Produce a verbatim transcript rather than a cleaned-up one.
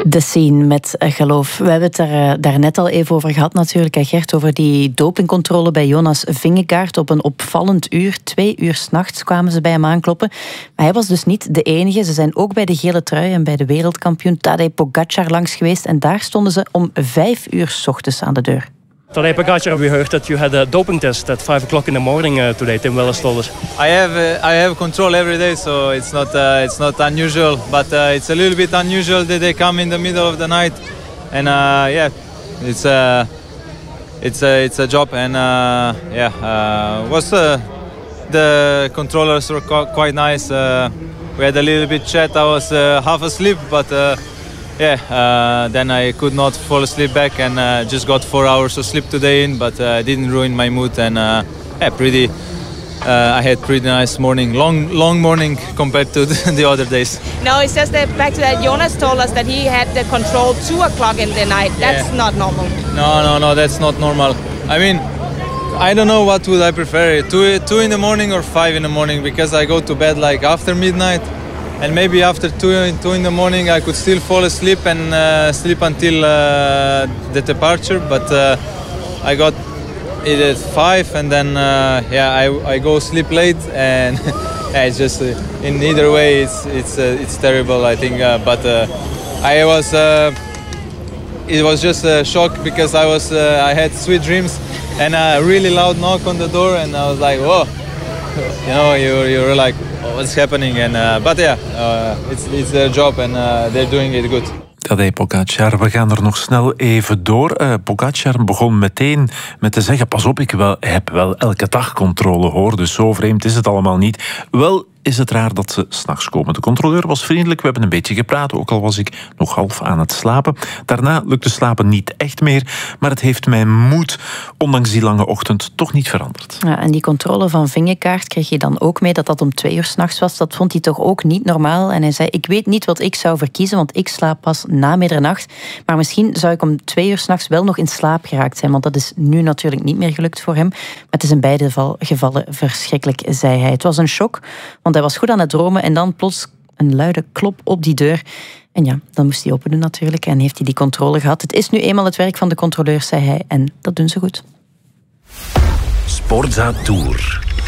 De Scene met Geloof. We hebben het er uh, daarnet al even over gehad natuurlijk, hè, Gert, over die dopingcontrole bij Jonas Vingegaard. Op een opvallend uur, twee uur 's nachts kwamen ze bij hem aankloppen. Maar hij was dus niet de enige. Ze zijn ook bij de gele trui en bij de wereldkampioen Tadej Pogacar langs geweest. En daar stonden ze om vijf uur 's ochtends aan de deur. Tadej Pogacar, we heard that you had a doping test at five o'clock in the morning uh, today. Tim Wellers told us. I have uh, I have control every day, so it's not uh, it's not unusual. But uh, it's a little bit unusual that they come in the middle of the night, and uh, yeah, it's a it's a it's a job, and uh, yeah, uh, was uh, the controllers were quite nice. Uh, we had a little bit chat. I was uh, half asleep, but. Uh, Yeah, uh, then I could not fall asleep back and uh, just got four hours of sleep today in, but uh, it didn't ruin my mood, and uh, yeah, pretty. Uh, I had pretty nice morning, long long morning compared to the other days. No, it's just that back to that. Jonas told us that he had the control two o'clock in the night. That's yeah. not normal. No, no, no, that's not normal. I mean, I don't know what would I prefer, two two in the morning or five in the morning, because I go to bed like after midnight. And maybe after two, two in the morning I could still fall asleep and uh, sleep until uh, the departure. But uh, I got it at five, and then uh, yeah, I, I go sleep late, and yeah, it's just uh, in either way it's it's uh, it's terrible, I think. Uh, but uh, I was uh, it was just a shock because I was uh, I had sweet dreams and a really loud knock on the door, and I was like, whoa, you know, you you were like, what's happening? And uh, but yeah, uh, it's it's their job, and uh, they're doing it good. Tadej Pogacar, we gaan er nog snel even door. Uh, Pogacar begon meteen met te zeggen, pas op, ik wel, heb wel elke dag controle, hoor. Dus zo vreemd is het allemaal niet. Wel is het raar dat ze 's nachts komen. De controleur was vriendelijk, we hebben een beetje gepraat, ook al was ik nog half aan het slapen. Daarna lukte slapen niet echt meer, maar het heeft mijn moed, ondanks die lange ochtend, toch niet veranderd. Ja, en die controle van Vingegaard kreeg je dan ook mee, dat dat om twee uur 's nachts was. Dat vond hij toch ook niet normaal. En hij zei, ik weet niet wat ik zou verkiezen, want ik slaap pas na middernacht. Maar misschien zou ik om twee uur 's nachts wel nog in slaap geraakt zijn, want dat is nu natuurlijk niet meer gelukt voor hem. Maar het is in beide gevallen verschrikkelijk, zei hij. Het was een shock, want hij was goed aan het dromen en dan plots een luide klop op die deur. En ja, dan moest hij open doen natuurlijk en heeft hij die controle gehad. Het is nu eenmaal het werk van de controleurs, zei hij, en dat doen ze goed. Sportza Tour.